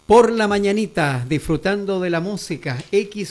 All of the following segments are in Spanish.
Por la mañanita, disfrutando de la música,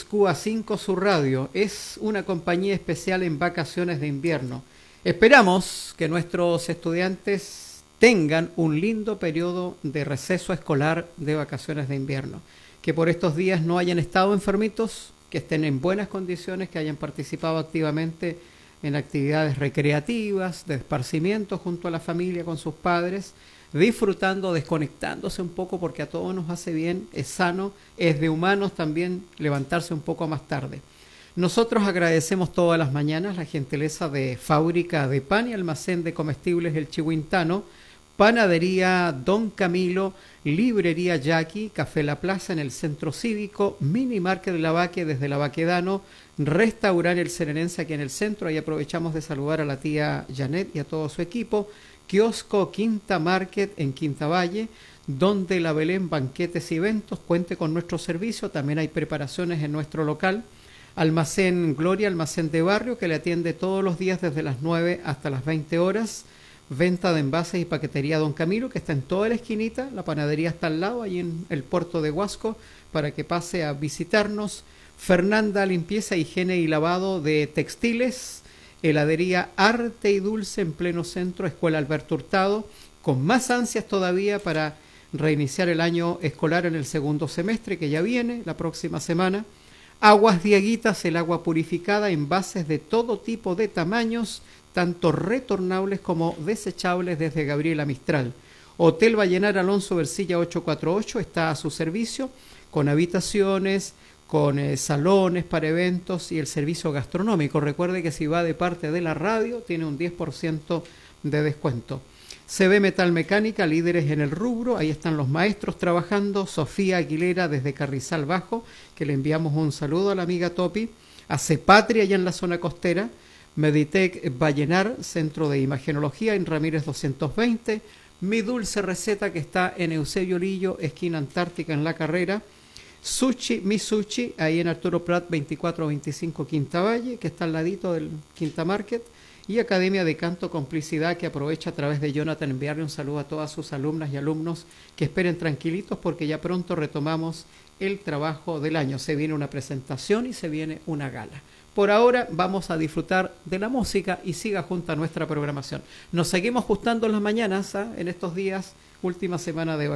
XQA5 su radio, es una compañía especial en vacaciones de invierno. Esperamos que nuestros estudiantes tengan un lindo periodo de receso escolar de vacaciones de invierno, que por estos días no hayan estado enfermitos, que estén en buenas condiciones, que hayan participado activamente en actividades recreativas, de esparcimiento junto a la familia con sus padres, disfrutando, desconectándose un poco porque a todos nos hace bien, es sano, es de humanos también levantarse un poco más tarde. Nosotros agradecemos todas las mañanas la gentileza de Fábrica de Pan y Almacén de Comestibles El Chihuintano, Panadería Don Camilo, Librería Jackie, Café La Plaza en el Centro Cívico, Mini Market de La Baque desde La Baquedano, Restaurante El Serenense aquí en el centro, ahí aprovechamos de saludar a la tía Janet y a todo su equipo, Kiosco Quinta Market en Quinta Valle, donde la Belén Banquetes y Eventos cuente con nuestro servicio, también hay preparaciones en nuestro local, Almacén Gloria, Almacén de Barrio, que le atiende todos los días desde las 9 hasta las 20 horas, venta de envases y paquetería Don Camilo, que está en toda la esquinita, la panadería está al lado, ahí en el puerto de Huasco, para que pase a visitarnos, Fernanda Limpieza, Higiene y Lavado de Textiles, Heladería Arte y Dulce en pleno centro, Escuela Alberto Hurtado, con más ansias todavía para reiniciar el año escolar en el segundo semestre, que ya viene la próxima semana. Aguas Dieguitas, el agua purificada, envases de todo tipo de tamaños, tanto retornables como desechables desde Gabriela Mistral. Hotel Vallenar Alonso Versilla 848 está a su servicio, con habitaciones, con salones para eventos y el servicio gastronómico. Recuerde que si va de parte de la radio tiene un 10% de descuento. CB Metal Mecánica, líderes en el rubro, ahí están los maestros trabajando, Sofía Aguilera desde Carrizal Bajo, que le enviamos un saludo a la amiga Topi, a Cepatria allá en la zona costera, Meditec Vallenar, Centro de Imagenología en Ramírez 220, Mi Dulce Receta que está en Eusebio Lillo, esquina Antártica en La Carrera, Sushi, Mi Sushi, ahí en Arturo Prat 2425 Quinta Valle, que está al ladito del Quinta Market, y Academia de Canto Complicidad, que aprovecha a través de Jonathan enviarle un saludo a todas sus alumnas y alumnos que esperen tranquilitos porque ya pronto retomamos el trabajo del año. Se viene una presentación y se viene una gala. Por ahora vamos a disfrutar de la música y siga junto a nuestra programación. Nos seguimos gustando en las mañanas, en estos días, última semana de vacaciones.